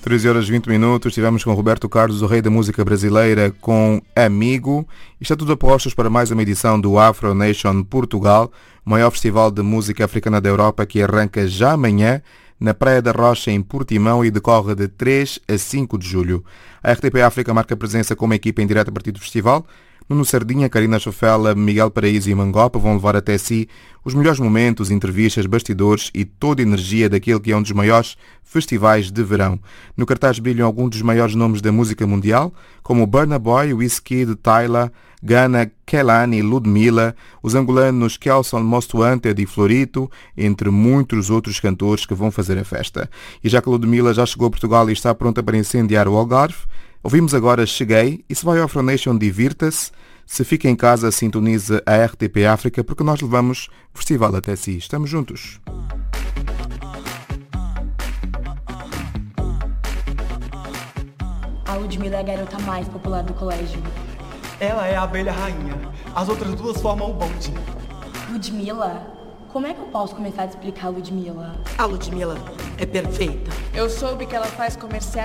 13 horas 20 minutos, estivemos com Roberto Carlos, o rei da música brasileira, com Amigo. E está tudo a postos para mais uma edição do Afro Nation Portugal, o maior festival de música africana da Europa, que arranca já amanhã na Praia da Rocha, em Portimão, e decorre de 3 a 5 de julho. A RTP África marca presença com uma equipa em direto a partir do festival. Nuno Sardinha, Karina Chofela, Miguel Paraíso e Mangopa vão levar até si os melhores momentos, entrevistas, bastidores e toda a energia daquele que é um dos maiores festivais de verão. No cartaz brilham alguns dos maiores nomes da música mundial, como Burna Boy, Wizkid, Tyla, Ghana, Kelani, Ludmilla, os angolanos Kelson Most Wanted e Florito, entre muitos outros cantores que vão fazer a festa. E já que Ludmilla já chegou a Portugal e está pronta para incendiar o Algarve, ouvimos agora Cheguei, e se vai ao Afro Nation, divirta-se. Se fica em casa, sintoniza a RTP África, porque nós levamos o festival até si. Estamos juntos. A Ludmilla é a garota mais popular do colégio. Ela é a abelha rainha. As outras duas formam o bonde. Ludmilla? Como é que eu posso começar a explicar a Ludmilla? A Ludmilla é perfeita. Eu soube que ela faz comerciais